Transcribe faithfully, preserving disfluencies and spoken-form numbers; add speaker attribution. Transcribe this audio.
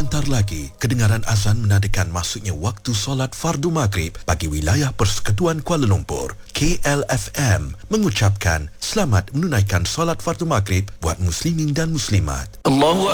Speaker 1: Sebentar lagi, kedengaran azan menandakan masuknya waktu solat fardu maghrib bagi wilayah Persekutuan Kuala Lumpur. K L F M mengucapkan selamat menunaikan solat fardu maghrib buat muslimin dan muslimat.
Speaker 2: Allahu